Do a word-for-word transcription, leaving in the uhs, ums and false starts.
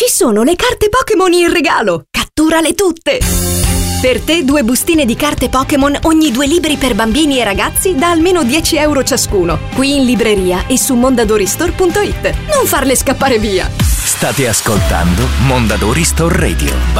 Ci sono le carte Pokémon in regalo! Catturale tutte! Per te due bustine di carte Pokémon ogni due libri per bambini e ragazzi da almeno dieci euro ciascuno. Qui in libreria e su mondadoristore punto it. Non farle scappare via! State ascoltando Mondadori Store Radio.